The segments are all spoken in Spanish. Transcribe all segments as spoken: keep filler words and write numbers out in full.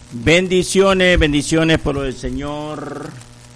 Bendiciones, bendiciones por lo del Señor.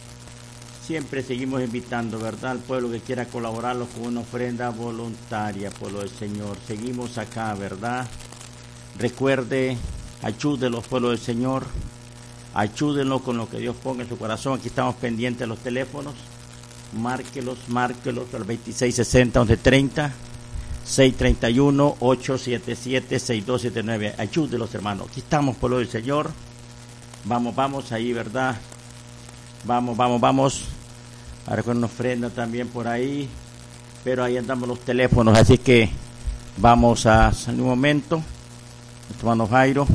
Siempre seguimos invitando, ¿verdad?, al pueblo que quiera colaborarlo con una ofrenda voluntaria por lo del Señor. Seguimos acá, ¿verdad? Recuerde, ayúdenlo, pueblo del Señor. Ayúdenlo con lo que Dios ponga en su corazón. Aquí estamos pendientes de los teléfonos. Márquelos, márquelos al veintiséis sesenta, once treinta, seis treinta y uno, ocho siete siete, seis dos siete nueve. Ayúdenlos, hermanos. Aquí estamos, pueblo del Señor. Vamos, vamos ahí, ¿verdad? Vamos, vamos, vamos. Ahora con una ofrenda también por ahí. Pero ahí andamos los teléfonos. Así que vamos a salir un momento. Nuestro hermano Jairo,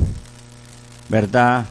¿verdad?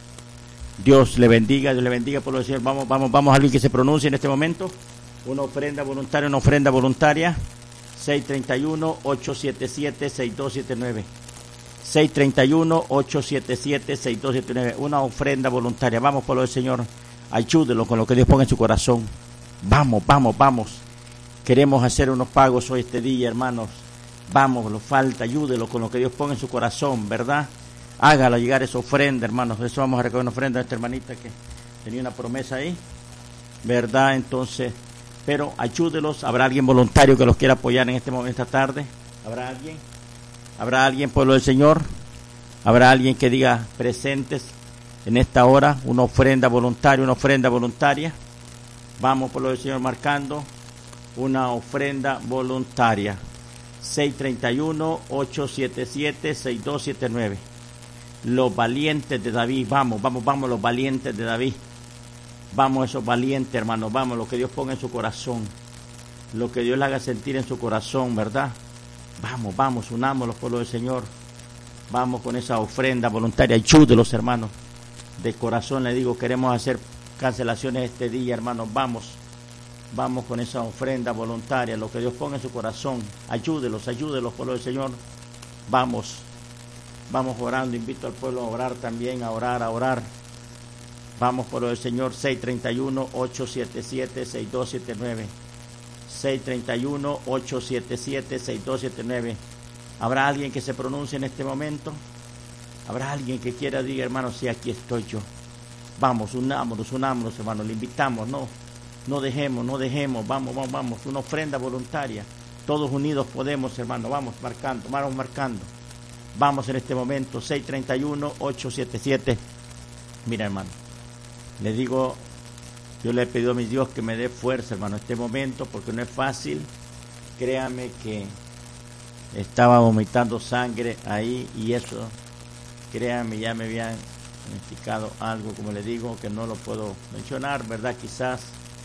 Dios le bendiga, Dios le bendiga, pueblo del Señor. Vamos, vamos, vamos a alguien que se pronuncie en este momento. Una ofrenda voluntaria, una ofrenda voluntaria. seis treinta y uno, ocho siete siete, seis dos siete nueve. seis treinta y uno, ocho siete siete, seis dos siete nueve. Una ofrenda voluntaria. Vamos, pueblo del Señor. Ayúdelo con lo que Dios ponga en su corazón. Vamos, vamos, vamos. Queremos hacer unos pagos hoy este día, hermanos. Vamos, lo falta. Ayúdelo con lo que Dios ponga en su corazón, ¿verdad? Hágalo llegar esa ofrenda, hermanos. Eso vamos a recoger una ofrenda de esta hermanita que tenía una promesa ahí, ¿verdad? Entonces, pero ayúdelos. Habrá alguien voluntario que los quiera apoyar en este momento, esta tarde. ¿Habrá alguien? ¿Habrá alguien, pueblo del Señor? ¿Habrá alguien que diga presentes en esta hora? Una ofrenda voluntaria, una ofrenda voluntaria. Vamos, pueblo del Señor, marcando una ofrenda voluntaria. seis treinta y uno, ocho siete siete, seis dos siete nueve. Los valientes de David. Vamos, vamos, vamos, los valientes de David. Vamos, esos valientes, hermanos. Vamos, lo que Dios ponga en su corazón. Lo que Dios le haga sentir en su corazón, ¿verdad? Vamos, vamos, unamos los pueblos del Señor. Vamos con esa ofrenda voluntaria. Ayúdelos, hermanos. De corazón le digo, queremos hacer cancelaciones este día, hermanos. Vamos, vamos con esa ofrenda voluntaria. Lo que Dios ponga en su corazón. Ayúdelos, ayúdelos, pueblos del Señor. Vamos, vamos orando. Invito al pueblo a orar también, a orar, a orar. Vamos, pueblo del Señor. seis treinta y uno, ocho siete siete, seis dos siete nueve. seis treinta y uno, ocho siete siete, seis dos siete nueve. ¿Habrá alguien que se pronuncie en este momento? ¿Habrá alguien que quiera diga, hermano, sí, aquí estoy yo? Vamos, unámonos, unámonos, hermano. Le invitamos, no, no dejemos, no dejemos. Vamos, vamos, vamos. Una ofrenda voluntaria. Todos unidos podemos, hermano. Vamos marcando, vamos marcando. Vamos en este momento. seis treinta y uno, ocho siete siete. Mira, hermano, le digo, yo le he pedido a mi Dios que me dé fuerza, hermano, en este momento, porque no es fácil. Créame que estaba vomitando sangre ahí y eso, créame, ya me habían diagnosticado algo, como le digo, que no lo puedo mencionar, ¿verdad? Quizás,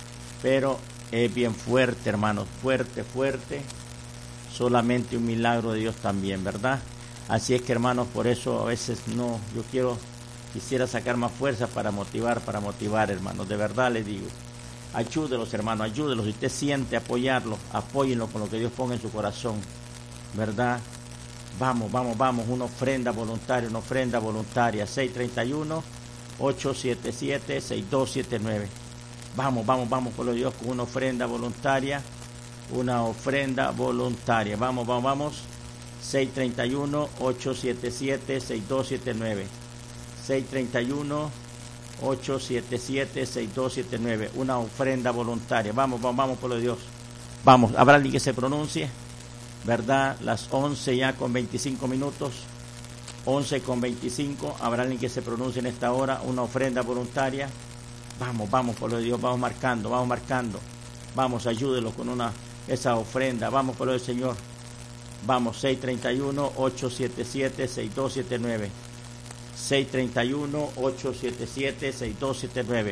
pero es bien fuerte, hermano, fuerte, fuerte. Solamente un milagro de Dios también, ¿verdad? Así es que, hermanos, por eso a veces no, yo quiero, quisiera sacar más fuerza para motivar, para motivar, hermanos, de verdad les digo. Ayúdelos, hermanos, ayúdelos. Si usted siente apoyarlos, apóyenlo con lo que Dios ponga en su corazón, ¿verdad? Vamos, vamos, vamos, una ofrenda voluntaria, una ofrenda voluntaria. seis treinta y uno, ocho siete siete, seis dos siete nueve. Vamos, vamos, vamos, por Dios, con una ofrenda voluntaria, una ofrenda voluntaria. Vamos, vamos, vamos. seis treinta y uno, ocho siete siete, seis dos siete nueve. seis treinta y uno, ocho siete siete, seis dos siete nueve. Una ofrenda voluntaria. Vamos, vamos, vamos, por Dios. Vamos, habrá alguien que se pronuncie, ¿verdad? Las once ya con veinticinco minutos. once con veinticinco. Habrá alguien que se pronuncie en esta hora. Una ofrenda voluntaria. Vamos, vamos, por Dios. Vamos marcando, vamos marcando. Vamos, ayúdelo con una esa ofrenda. Vamos, por el Señor. Vamos, seis treinta y uno, ocho siete siete, seis dos siete nueve. seis treinta y uno, ocho siete siete, seis dos siete nueve.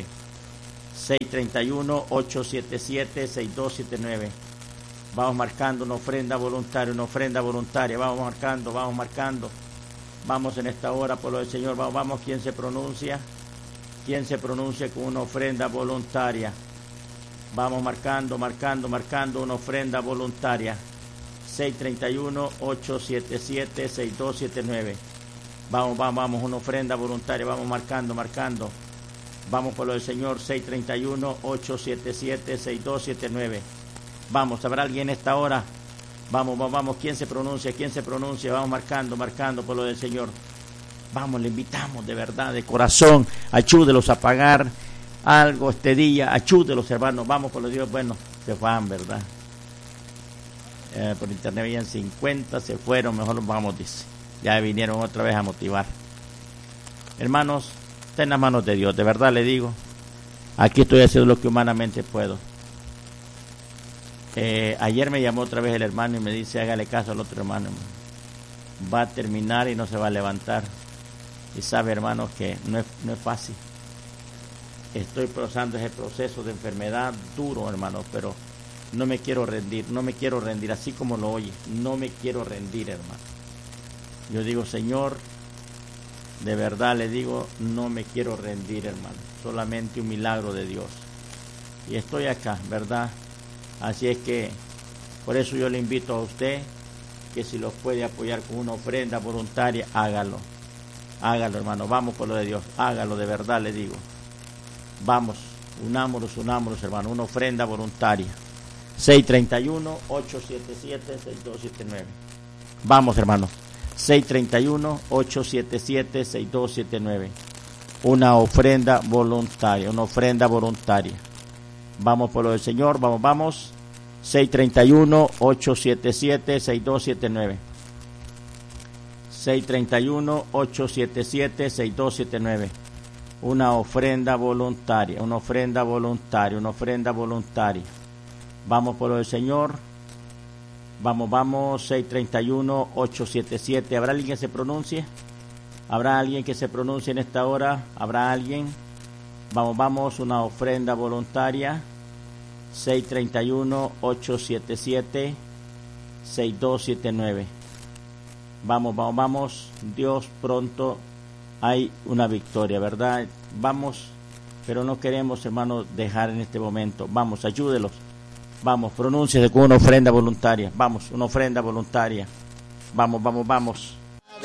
seis treinta y uno, ocho siete siete, seis dos siete nueve. Vamos marcando una ofrenda voluntaria, una ofrenda voluntaria. Vamos marcando, vamos marcando. Vamos en esta hora, por lo del Señor. Vamos, vamos, ¿quién se pronuncia? ¿Quién se pronuncia con una ofrenda voluntaria? Vamos marcando, marcando, marcando una ofrenda voluntaria. seis treinta y uno, ocho siete siete, seis dos siete nueve. Vamos, vamos, vamos, una ofrenda voluntaria. Vamos marcando, marcando. Vamos por lo del Señor. seis treinta y uno, ocho siete siete, seis dos siete nueve. Vamos, ¿habrá alguien en esta hora? Vamos, vamos, vamos. ¿Quién se pronuncia? ¿Quién se pronuncia? Vamos marcando, marcando por lo del Señor. Vamos, le invitamos de verdad, de corazón, ayúdelos a pagar algo este día, ayúdelos, hermanos, vamos por los Dios. Bueno, se van, ¿verdad? Eh, por internet veían cincuenta, se fueron, mejor los vamos, dice. Ya vinieron otra vez a motivar. Hermanos, está en las manos de Dios, de verdad le digo. Aquí estoy haciendo lo que humanamente puedo. Eh, ayer me llamó otra vez el hermano y me dice, hágale caso al otro hermano. Va a terminar y no se va a levantar. Y sabe, hermanos, que no es, no es fácil. Estoy pasando ese proceso de enfermedad duro, hermanos, pero no me quiero rendir, no me quiero rendir, así como lo oye, no me quiero rendir, hermano. Yo digo, Señor, de verdad le digo, no me quiero rendir, hermano, solamente un milagro de Dios. Y estoy acá, ¿verdad? Así es que, por eso yo le invito a usted, que si los puede apoyar con una ofrenda voluntaria, hágalo. Hágalo, hermano, vamos por lo de Dios, hágalo, de verdad le digo. Vamos, unámonos, unámonos, hermano, una ofrenda voluntaria. seis tres uno, ocho siete siete, seis dos siete nueve. Vamos, hermano. seis tres uno, ocho siete siete, seis dos siete nueve. Una ofrenda voluntaria, una ofrenda voluntaria. Vamos por lo del Señor, vamos, vamos. seis tres uno, ocho siete siete, seis dos siete nueve. seis tres uno, ocho siete siete, seis dos siete nueve. Una ofrenda voluntaria, una ofrenda voluntaria, una ofrenda voluntaria. Vamos por lo del Señor. Vamos, vamos, seis tres uno, ocho siete siete. ¿Habrá alguien que se pronuncie? ¿Habrá alguien que se pronuncie en esta hora? ¿Habrá alguien? Vamos, vamos, una ofrenda voluntaria. seis tres uno, ocho siete siete, seis dos siete nueve. Vamos, vamos, vamos. Dios, pronto hay una victoria, ¿verdad? Vamos, pero no queremos, hermanos, dejar en este momento. Vamos, ayúdelos. Vamos, pronúnciese con una ofrenda voluntaria. Vamos, una ofrenda voluntaria. Vamos, vamos, vamos.